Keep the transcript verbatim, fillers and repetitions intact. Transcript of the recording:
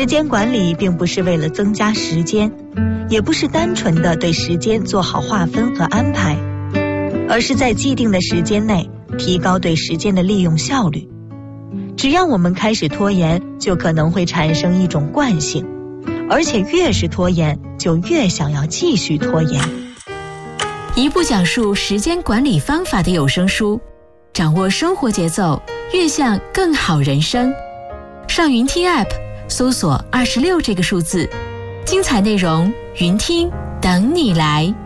时间管理并不是为了增加时间，也不是单纯的对时间做好划分和安排，而是在既定的时间内提高对时间的利用效率。只要我们开始拖延，就可能会产生一种惯性，而且越是拖延，就越想要继续拖延。 一部讲述时间管理方法的有声书，掌握生活节奏，悦向更好人生。上云听 App 搜索二十六这个数字，精彩内容云听等你来。